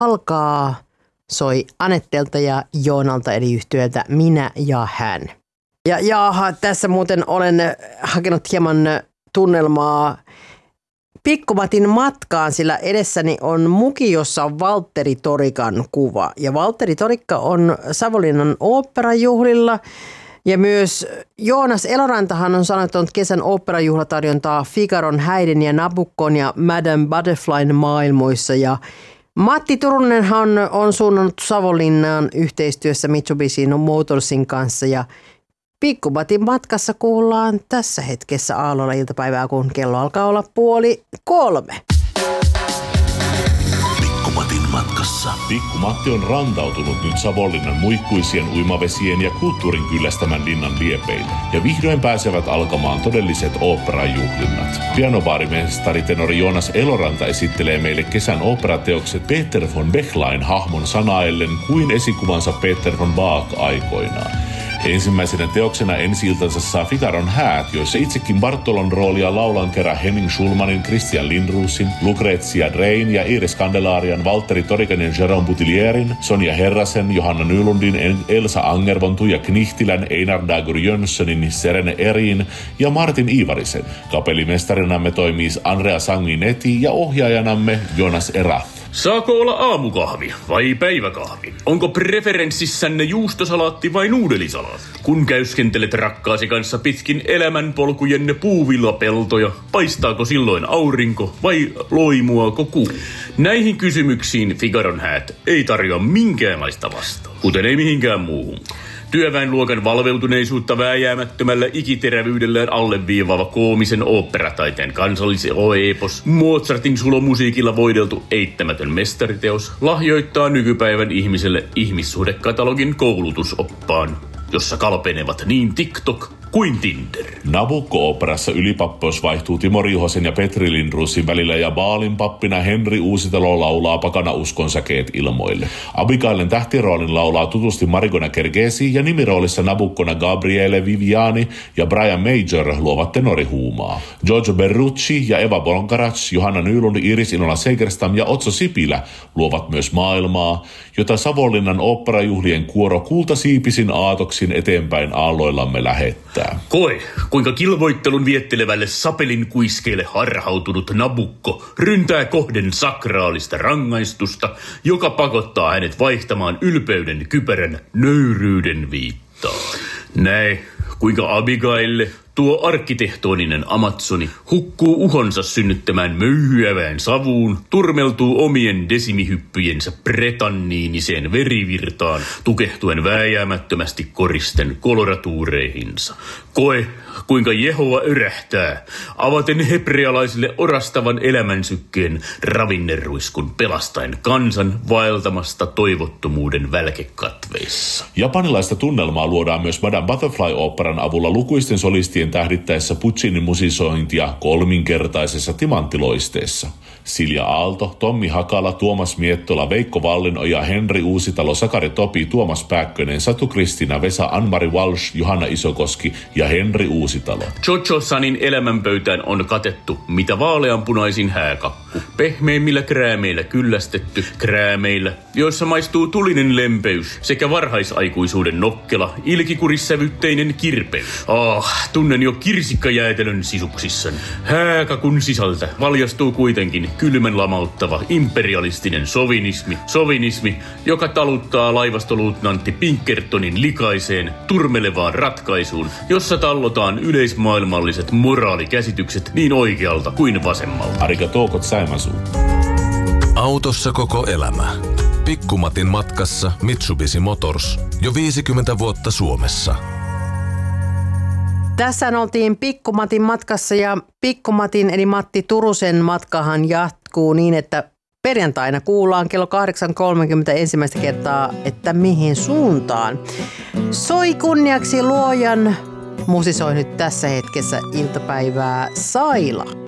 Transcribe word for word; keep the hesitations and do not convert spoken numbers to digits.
alkaa, soi Anettelta ja Joonalta eli yhtyöltä Minä ja hän. Ja jaaha, tässä muuten olen hakenut hieman tunnelmaa Pikku-Matin matkaan, sillä edessäni on muki, jossa on Valtteri Torikan kuva. Ja Valtteri Torikka on Savonlinnan oopperajuhlilla. Ja myös Joonas Elorantahan on sanottanut kesän oopperajuhlatarjontaa Figaron, Häiden ja Nabuccon ja Madame Butterflyn maailmoissa. Ja Matti Turunenhan on suunnannut Savonlinnaan yhteistyössä Mitsubishi Motorsin kanssa. Ja Pikku-Matin matkassa kuullaan tässä hetkessä aallolla iltapäivää, kun kello alkaa olla puoli kolme. Pikku-Matin matkassa. Pikku-Matti on rantautunut nyt Savonlinnan muikkuisien uimavesien ja kulttuurin kyllästämän linnan liepeille. Ja vihdoin pääsevät alkamaan todelliset oopperajuhlinnat. Pianobaarimestari tenori Joonas Eloranta esittelee meille kesän oopperateokset Peter von Bechlein hahmon sanaillen kuin esikuvansa Peter von Bach aikoinaan. Ensimmäisenä teoksena ensi-iltansa saa Figaron häät, joissa itsekin Bartolon roolia laulan kerran Henning Schulmanin, Christian Lindruusin, Lucrezia Drein ja Iris Candelarian, Valtteri Torikan ja Jérôme Boutilierin, Sonja Herrasen, Johanna Nylundin, Elsa Angervon, Tuija Knihtilän, Einar Dagur Jönssonin, Serene Erin ja Martin Ivarisen. Kapellimestarinamme toimii Andrea Sanguinetti ja ohjaajanamme Jonas Erath. Saako olla aamukahvi vai päiväkahvi? Onko preferenssissänne juustosalaatti vai nuudelisalaatti? Kun käyskentelet rakkaasi kanssa pitkin elämänpolkujenne puuvillapeltoja, paistaako silloin aurinko vai loimuako kuu? Näihin kysymyksiin Figaron häät ei tarjoa minkäänlaista vastaa, kuten ei mihinkään muuhun. Työväenluokan valveutuneisuutta vääjäämättömällä ikiterävyydellään alleviivaava koomisen oopperataiteen kansalliseepos, Mozartin sulomusiikilla voideltu eittämätön mestariteos, lahjoittaa nykypäivän ihmiselle ihmissuhdekatalogin koulutusoppaan, jossa kalpenevat niin TikTok kuin Tinder. Nabucco-oopperassa ylipappeus vaihtuu Timo Riihosen ja Petri Lindruusin välillä ja Baalin pappina Henri Uusitalo laulaa pakana uskonsäkeet ilmoille. Abigailen tähtiroolin laulaa tutusti Marigona Kergesi ja nimiroolissa Nabuccona Gabriele Viviani ja Brian Major luovat tenorihuumaa. Giorgio Berrucci ja Eva Bonkarac, Johanna Nylund, Iris Inola Segerstam ja Otso Sipilä luovat myös maailmaa, jota Savonlinnan oopperajuhlien kuoro kultasiipisin aatoksin eteenpäin aalloillamme lähettää. Koe, kuinka kilvoittelun viettelevälle sapelin kuiskeelle harhautunut Nabucco ryntää kohden sakraalista rangaistusta, joka pakottaa hänet vaihtamaan ylpeyden kypärän nöyryyden viittaan. Näe, kuinka Abigaille, tuo arkkitehtoninen amazoni, hukkuu uhonsa synnyttämään möyhyävään savuun, turmeltuu omien desimihyppyjensä pretanniiniseen verivirtaan, tukehtuen vääjäämättömästi koristen koloratuureihinsa. Koe, kuinka Jehova örähtää, avaten hebrealaisille orastavan elämänsykkeen ravinneruiskun pelastaen kansan vaeltamasta toivottomuuden välkekatveissa. Japanilaista tunnelmaa luodaan myös Madame Butterfly-oopperan avulla lukuisten solistien tähdittäessä Puccinin musisointia kolminkertaisessa timanttiloisteessa. Silja Aalto, Tommi Hakala, Tuomas Miettola, Veikko Vallinoja, Henri Uusitalo, Sakari Topi, Tuomas Pääkkönen, Satu Kristina, Vesa Anmari Walsh, Johanna Isokoski ja Henri Uusitalo. Jojo Sanin elämänpöytään on katettu mitä vaaleanpunaisin hääkakku, pehmeimmillä kräämeillä kyllästetty, kräämeillä, joissa maistuu tulinen lempeys sekä varhaisaikuisuuden nokkela, ilkikurissävytteinen kirpeys. Ah, tunnen jo kirsikkajäätelön sisuksissani. Hääkakun sisältä valjastuu kuitenkin kylmän lamauttava imperialistinen sovinismi, sovinismi, joka taluttaa laivastoluutnantti Pinkertonin likaiseen, turmelevaan ratkaisuun, jossa tallotaan yleismaailmalliset moraalikäsitykset niin oikealta kuin vasemmalta. Arigatou gozaimasu. Autossa koko elämä. Pikku-Matin matkassa Mitsubishi Motors. Jo viisikymmentä vuotta Suomessa. Tässä oltiin Pikku-Matin matkassa ja Pikku-Matin eli Matti Turusen matkahan jatkuu niin, että perjantaina kuullaan kello kahdeksan kolmekymmentä ensimmäistä kertaa, että mihin suuntaan. Soi kunniaksi luojan, musisoi nyt tässä hetkessä iltapäivää Saila.